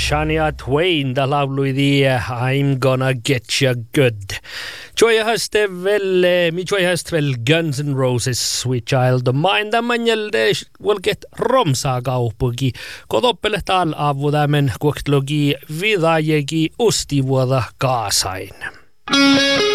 Shania Twain da lauluidi I'm Gonna Get You Good. Joyhaste vel Guns N' Roses Sweet Child of Mine. Tämän jälkeen volket romsaa kaupuki. Kotoppele tal avudamen kuoktlogi vidajegi ustivuoda kaasain.